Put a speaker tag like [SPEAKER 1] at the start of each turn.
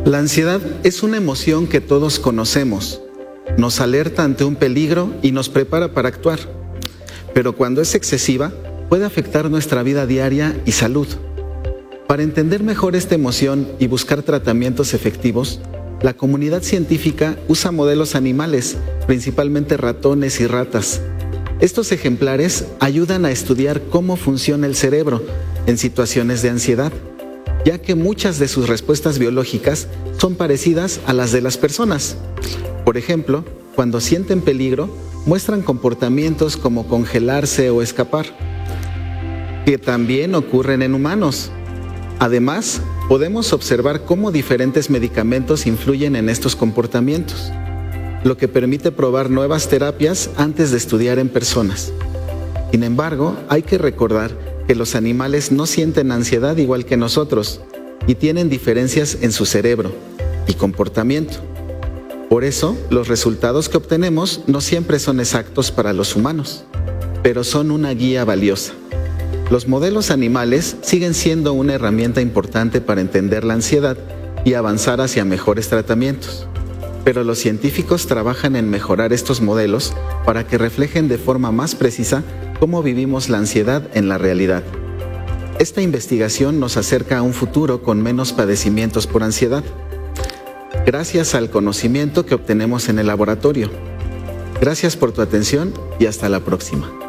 [SPEAKER 1] La ansiedad es una emoción que todos conocemos. Nos alerta ante un peligro y nos prepara para actuar. Pero cuando es excesiva, puede afectar nuestra vida diaria y salud. Para entender mejor esta emoción y buscar tratamientos efectivos, la comunidad científica usa modelos animales, principalmente ratones y ratas. Estos ejemplares ayudan a estudiar cómo funciona el cerebro en situaciones de ansiedad, ya que muchas de sus respuestas biológicas son parecidas a las de las personas. Por ejemplo, cuando sienten peligro, muestran comportamientos como congelarse o escapar, que también ocurren en humanos. Además, podemos observar cómo diferentes medicamentos influyen en estos comportamientos, lo que permite probar nuevas terapias antes de estudiar en personas. Sin embargo, hay que recordar que los animales no sienten ansiedad igual que nosotros y tienen diferencias en su cerebro y comportamiento. Por eso, los resultados que obtenemos no siempre son exactos para los humanos, pero son una guía valiosa. Los modelos animales siguen siendo una herramienta importante para entender la ansiedad y avanzar hacia mejores tratamientos. Pero los científicos trabajan en mejorar estos modelos para que reflejen de forma más precisa cómo vivimos la ansiedad en la realidad. Esta investigación nos acerca a un futuro con menos padecimientos por ansiedad, gracias al conocimiento que obtenemos en el laboratorio. Gracias por tu atención y hasta la próxima.